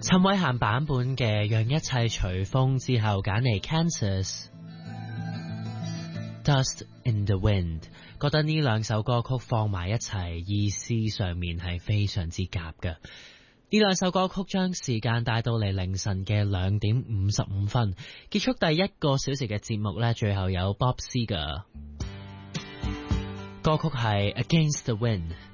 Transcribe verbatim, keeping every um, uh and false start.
陳慧嫻版本嘅《讓一切隨風》之後揀嚟 Kansas Dust in the Wind， 覺得呢兩首歌曲放埋一齊，意思上面係非常之夾嘅。呢兩首歌曲將時間帶到嚟凌晨嘅兩點五十五分，結束第一個小時嘅節目呢，最後有 Bob Seger，歌曲係 Against the Wind。